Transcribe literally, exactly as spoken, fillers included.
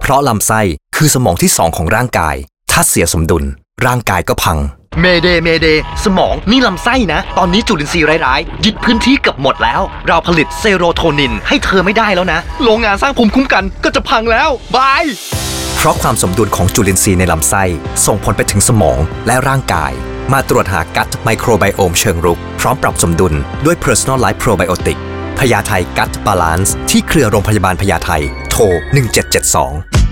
เพราะลำไส้คือสมองที่สองของร่างกายถ้าเสียสมดุลร่างกายก็พังเมเดเมเดสมองนี่ลำไส้นะตอนนี้จุลินทรีย์ร้ายๆยึดพื้นที่เกือบหมดแล้วเราผลิตเซโรโทนินให้เธอไม่ได้แล้วนะโรงงานสร้างภูมิคุ้มกันก็จะพังแล้วบายเพราะความสมดุลของจุลินทรีย์ในลำไส้ส่งผลไปถึงสมองและร่างกายมาตรวจหากัตไมโครไบโอมเชิงรุกพร้อมปรับสมดุลด้วย Personal Life Probiotic พญาไทกัตบาลานซ์ที่เครือโรงพยาบาลพญาไทโทรหนึ่งเจ็ดเจ็ดสอง